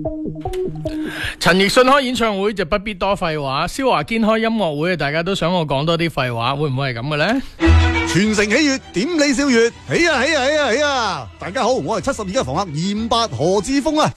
陳奕迅開演唱會就不必多廢話，蕭華堅開音樂會，大家都想我講多啲廢話，會唔會係咁嘅呢？ 全城喜悅，點你笑月，起啊起啊起啊起啊！大家好，我係72嘅房客嚴8何志峰啊！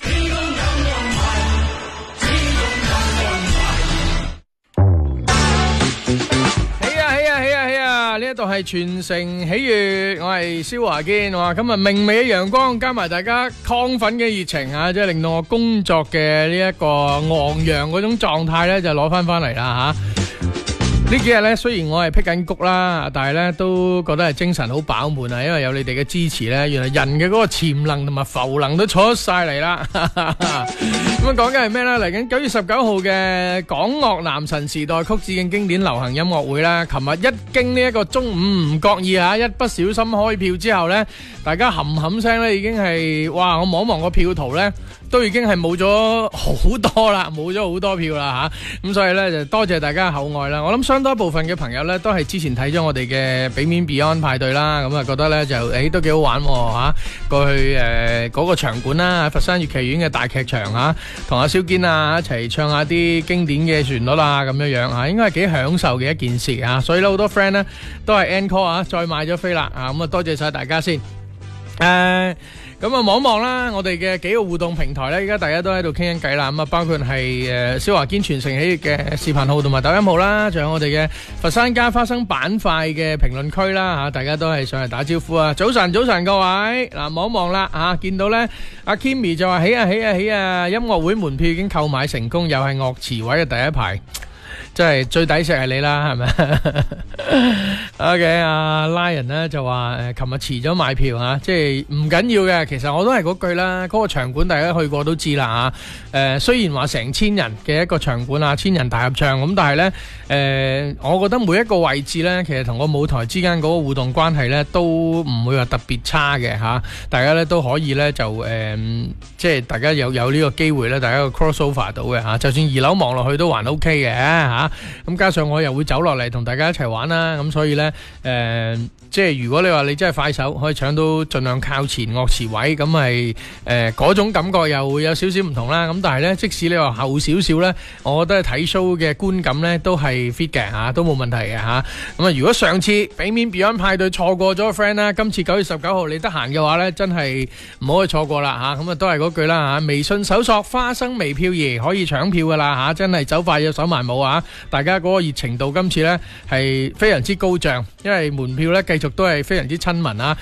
呢一度係全城喜悅，我係蕭華堅。哇，今日明媚嘅陽光加埋大家亢奮嘅熱情啊，即係令到我工作嘅呢一個昂揚嗰種狀態咧，就攞翻嚟啦吓。呢幾日咧，雖然我係辟緊谷啦，但係咧都覺得係精神好飽滿啊，因為有你哋嘅支持咧，原來人嘅嗰個潛能同埋浮能都出晒嚟啦。咁講緊係咩咧？嚟緊9月19號嘅港樂男神時代曲致敬經典流行音樂會啦。琴日一經呢一個中午唔覺意吓，一不小心開票之後咧，大家冚冚聲咧已經係哇！我望一望個票圖咧，都已經係冇咗好多啦，冇咗好多票啦吓。咁所以咧就多謝大家厚愛啦。我諗相當部分嘅朋友咧都係之前睇咗我哋嘅俾面 Beyond 派對啦，咁啊覺得咧就都幾好玩吓。過去嗰個場館啦，佛山粵劇院嘅大劇場吓，同阿蕭堅啊一齊唱下啲經典嘅旋律啊咁樣樣吓，應該係幾享受嘅一件事啊。所以咧好多 friend 咧都係 encore 啊，再買咗飛啦啊，咁啊多謝晒大家先。咁啊望一望啦，我哋嘅幾個互動平台咧，而家大家都喺度傾緊偈啦。咁啊，包括係蕭華堅全城喜悅嘅視頻號同埋抖音號啦，仲有我哋嘅佛山加花生板塊嘅評論區啦吓，大家都係上嚟打招呼啊！早晨，早晨各位，嗱望一望啦吓，見到咧阿 Kimmy 就話起啊起啊起啊！音樂會門票已經購買成功，又係樂池位嘅第一排。真係最抵食係你啦，係咪？OK， 阿 Lion 咧就話琴日遲咗買票吓，即係唔緊要嘅。其實我都係嗰句啦，嗰個場館大家去過都知啦吓。雖然話成千人嘅一個場館啊，千人大合唱咁，但係咧我覺得每一個位置咧，其實同個舞台之間嗰個互動關係咧，都唔會話特別差嘅吓。大家咧都可以咧就即係大家有呢個機會咧，大家個 crossover 到嘅吓。就算2樓望落去都還 OK 嘅吓。咁加上我又會走落嚟同大家一齊玩啦，咁所以呢，即係如果你話你真係快手可以搶到盡量靠前樂池位，咁係嗰種感覺又會有少少唔同啦。咁但係呢，即使你話後少少呢，我覺得睇 show 嘅觀感呢都係 fit 嘅吓，都冇問題嘅吓。咁啊，如果上次俾面 Beyond 派對錯過咗個 friend 啦，今次9月19號你得閒嘅話呢，真係唔好去錯過啦吓。咁啊都係嗰句啦吓，微信搜索花生微票兒可以搶票噶啦吓，真係走快要手慢冇啊！大家嗰個熱情度今次呢係非常之高漲，因為門票呢繼續都係非常之親民啊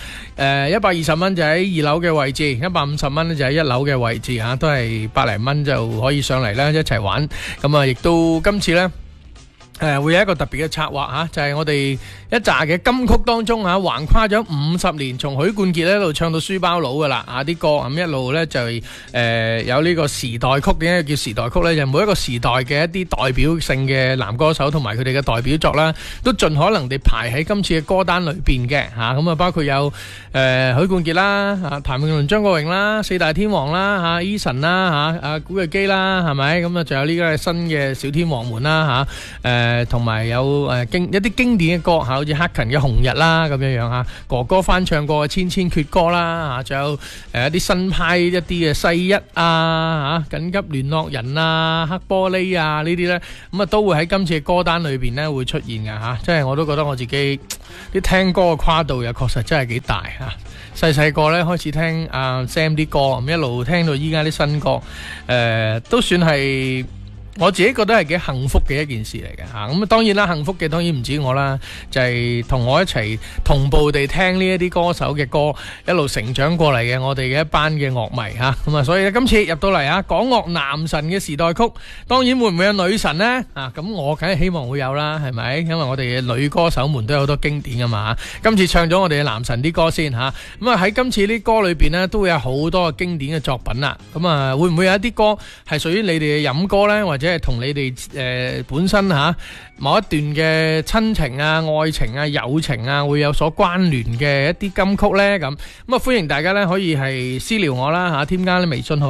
！120蚊就喺2樓嘅位置，150蚊呢就喺1樓嘅位置啊，都係百零蚊就可以上嚟啦，一齊玩。咁啊，亦都今次呢會有一個特別嘅策劃吓，就係我哋一紮嘅金曲當中吓，橫跨咗50年，從許冠傑一路唱到書包佬噶啦啲歌，咁一路咧就有呢個時代曲。點解叫時代曲咧？就每一個時代嘅一啲代表性嘅男歌手同埋佢哋嘅代表作啦，都盡可能地排喺今次嘅歌單裏邊嘅吓。咁啊，包括有許冠傑啦，譚詠麟、張國榮啦，四大天王啦吓，Eason 啦吓，古巨基啦，係咪？咁啊，仲有呢個新嘅小天王們啦吓，同埋有一啲經典嘅歌吓，好似克勤嘅《紅日》啦咁樣樣吓，哥哥翻唱過嘅《千千闕歌》啦吓，仲有一啲新派一啲嘅《世一》啊吓，緊急聯絡人啊，黑玻璃啊呢啲咧，咁啊都會喺今次嘅歌單裏邊咧會出現嘅吓，即係我都覺得我自己啲聽歌嘅跨度又確實真係幾大吓，細細個咧開始聽阿 Sam 啲歌，咁一路聽到依家啲新歌，都算係我自己覺得係幾幸福嘅一件事嚟嘅吓，咁當然啦，幸福嘅當然唔止我啦，就係同我一齊同步地聽呢一啲歌手嘅歌，一路成長過嚟嘅我哋嘅一班嘅樂迷吓，咁啊，所以咧今次入到嚟啊，港樂男神嘅時代曲，當然會唔會有女神呢？咁我梗係希望會有啦，係咪？因為我哋嘅女歌手們都有好多經典噶嘛，今次唱咗我哋嘅男神啲歌先吓，咁啊喺今次啲歌裏邊呢，都會有好多嘅經典嘅作品啦，咁啊會唔會有一啲歌係屬於你哋嘅飲歌呢？或者即係同你哋本身某一段嘅親情啊、愛情啊、友情啊，會有所關聯嘅一啲金曲呢？咁啊，歡迎大家呢可以係私聊我啦添加微信號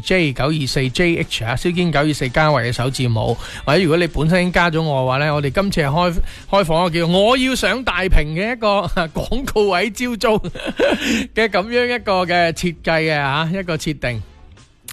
XJ924JH 蕭堅924加為嘅首字母，或者如果你本身已經加咗我嘅話呢，我哋今次係開放一個叫我要上大屏嘅一個廣告位招租嘅咁樣一個嘅設計嘅一個設定。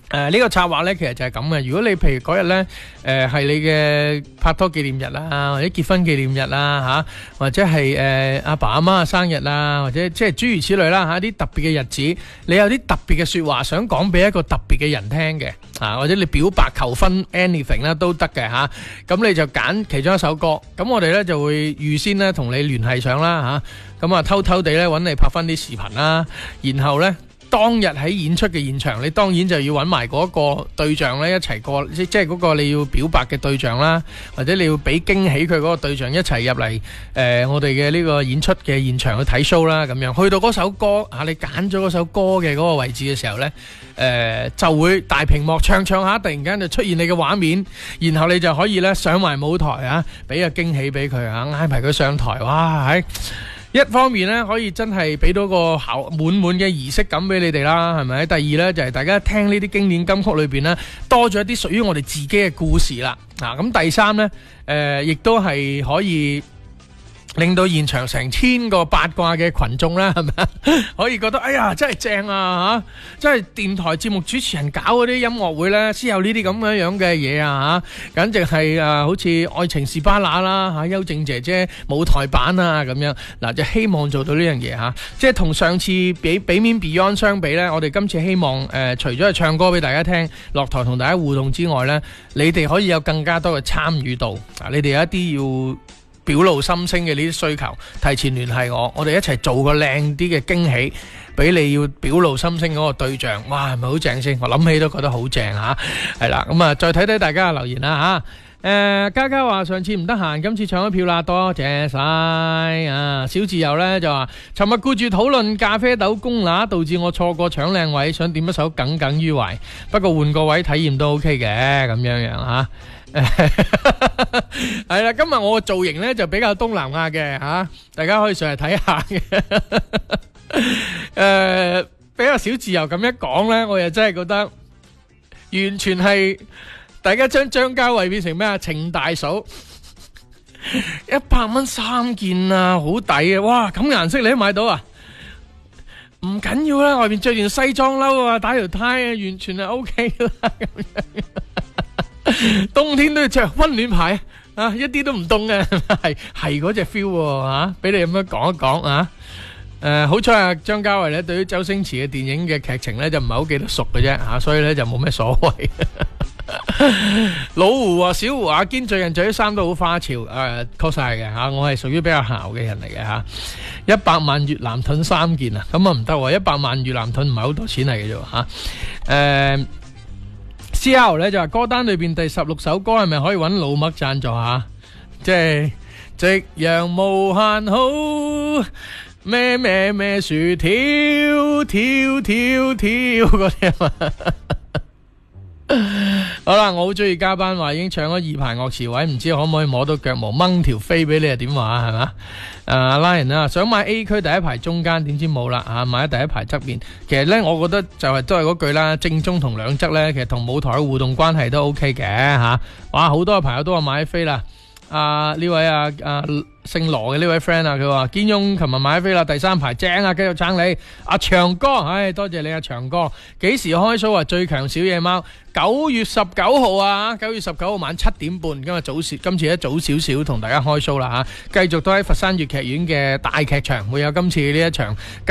呢個策劃呢，其實就係咁嘅。如果你譬如嗰日呢，係你嘅拍拖紀念日啦，或者結婚紀念日啦，或者係阿爸阿媽嘅生日啦，或者即係諸如此類啦，啲特別嘅日子，你有啲特別嘅說話想講俾一個特別嘅人聽嘅，或者你表白求婚 anything 啦都得嘅嚇。咁你就揀其中一首歌，咁我哋呢就會預先呢同你聯繫上啦嚇，咁啊偷偷地呢揾你拍翻啲視頻啦，然後呢，當日喺演出嘅現場，你當然就要揾埋嗰個對象咧一齊過，即係嗰個你要表白嘅對象啦，或者你要俾驚喜佢嗰個對象一齊入嚟我哋嘅呢個演出嘅現場去睇 show 啦，咁樣去到嗰首歌你揀咗嗰首歌嘅嗰個位置嘅時候呢，就會大屏幕唱唱下，突然間就出現你嘅畫面，然後你就可以呢上埋舞台俾個驚喜俾佢嗌埋佢上台，哇係！一方面咧可以真係俾到個滿滿嘅儀式感俾你哋啦，係咪？第二咧就係大家聽呢啲經典金曲裏邊咧多咗一啲屬於我哋自己嘅故事啦。咁第三咧亦都係可以令到現場成千個八卦嘅群眾啦，係咪啊？可以覺得哎呀真係正啊嚇！真係電台節目主持人搞嗰啲音樂會咧，先有呢啲咁樣嘅嘢啊嚇！簡直係好似愛情是巴拿啦嚇，邱靜姐姐舞台版啊咁樣嗱，就希望做到呢樣嘢嚇，即係同上次俾面 Beyond 相比咧，我哋今次希望除咗係唱歌俾大家聽，落台同大家互動之外咧，你哋可以有更加多嘅參與度啊！你哋有一啲要表露心聲嘅呢啲需求，提前聯繫我哋一齊做個靚啲嘅驚喜俾你要表露心聲嗰個對象，哇係咪好正先？我諗起都覺得好正嚇，係啦，咁啊再睇睇大家嘅留言啦嚇。嘉嘉話上次唔得閒，今次搶咗票啦，多謝晒啊！小自由呢就話，尋日顧住討論咖啡豆公乸，導致我錯過搶靚位，想點一首耿耿於懷，不過換個位體驗都 OK 嘅，咁樣嚇。係啦，今日我嘅造型咧就比較東南亞嘅吓，大家可以上嚟睇下嘅。比較小自由咁一講咧，我又真係覺得完全係大家將張家慧變成咩啊？程大嫂，100蚊3件啊，好抵啊！哇，咁顏色你都買到啊？唔緊要啦，外面着件西裝褸啊，打條呔啊，完全係 OK 啦咁樣。冬天都要着溫暖牌啊，一啲都唔凍嘅，係嗰隻 feel 吓，俾你咁樣講一講啊。好彩啊，張家慧咧對於周星馳嘅電影嘅劇情咧就唔係好記得熟嘅啫吓，所以咧就冇咩所謂。老胡啊，小胡阿堅最近着啲衫都好花俏，確實係嘅吓，我係屬於比較姣嘅人嚟嘅吓。100萬越南盾3件啊，咁啊唔得喎，100萬越南盾唔係好多錢嚟嘅啫吓。C.R. 咧就話歌單裏邊第16首歌係咪可以揾老麥贊助下？即係夕陽無限好，咩薯條跳嗰啲啊嘛。好啦，我好中意加班，話已經搶咗2排樂池位，唔知可唔可以摸到腳毛掹條飛俾你啊？點話係嘛？拉人啊，想買 A 區第一排中間，點知冇啦啊！買喺第一排側邊，其實呢，我覺得就係都係嗰句啦，正宗同兩側呢，其實同舞台嘅互動關係都 OK 嘅吓。哇，好多嘅朋友都話買飛啦。呢位姓羅嘅呢位 friend 啊，佢話堅雍琴日買飛啦，第3排正啊，繼續撐你。阿長哥，多謝你阿長哥。幾時開 show 啊？最強小野貓9月19號啊，9月19號晚7點半，今次早少少同大家開 show 啦吓，繼續都喺佛山粵劇院嘅大劇場會有今次呢一場。